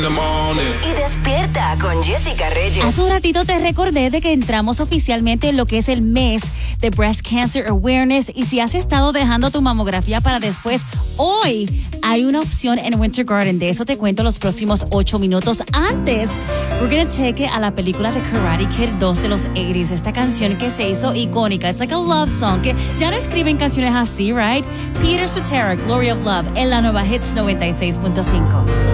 Y despierta con Jessica Reyes. Hace un ratito te recordé de que entramos oficialmente en lo que es el mes de Breast Cancer Awareness. Y si has estado dejando tu mamografía para después, hoy hay una opción en Winter Garden. De eso te cuento los próximos 8 minutos. Antes, we're gonna take it a la película de Karate Kid 2 de los 80s. Esta canción que se hizo icónica. It's like a love song. Que ya no escriben canciones así, right? Peter Cetera, Glory of Love, en la nueva Hits 96.5.